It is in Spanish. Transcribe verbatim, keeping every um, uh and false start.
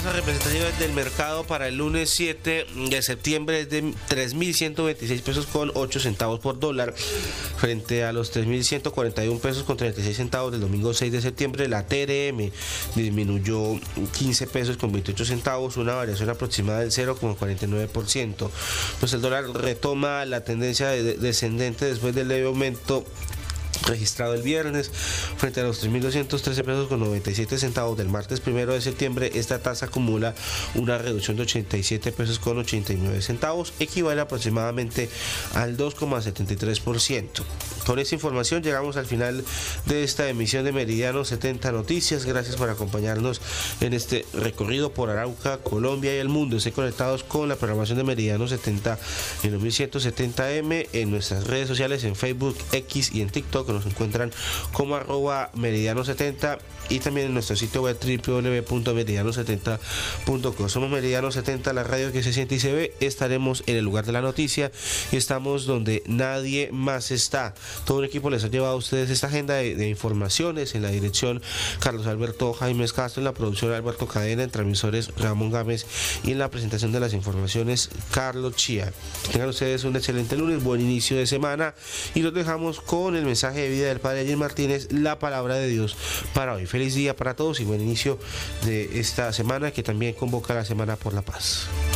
Las representativas del mercado para el lunes siete de septiembre es de tres mil ciento veintiséis pesos con ocho centavos por dólar, frente a los tres mil ciento cuarenta y uno pesos con treinta y seis centavos del domingo seis de septiembre. La T R M disminuyó quince pesos con veintiocho centavos, una variación aproximada del cero coma cuarenta y nueve por ciento. Pues el dólar retoma la tendencia de descendente después del leve aumento registrado el viernes frente a los tres mil doscientos trece pesos con noventa y siete centavos del martes primero de septiembre. Esta tasa acumula una reducción de ochenta y siete pesos con ochenta y nueve centavos, equivale aproximadamente al dos coma setenta y tres por ciento. Con esta información llegamos al final de esta emisión de Meridiano setenta Noticias. Gracias por acompañarnos en este recorrido por Arauca, Colombia y el mundo. Estén conectados con la programación de Meridiano setenta en los mil ciento setenta eme en nuestras redes sociales, en Facebook, X y en TikTok. Nos encuentran como arroba meridiano setenta y también en nuestro sitio web doble u doble u doble u punto meridiano setenta punto com. Somos Meridiano setenta, la radio que se siente y se ve. Estaremos en el lugar de la noticia y estamos donde nadie más está. Todo un equipo les ha llevado a ustedes esta agenda de, de informaciones. En la dirección, Carlos Alberto Jaimes Castro; en la producción, Alberto Cadena; en transmisores, Ramón Gámez; y en la presentación de las informaciones, Carlos Chía. Tengan ustedes un excelente lunes, buen inicio de semana, y los dejamos con el mensaje de vida del Padre Ayer Martínez, la palabra de Dios para hoy. Feliz día para todos y buen inicio de esta semana, que también convoca la Semana por la Paz.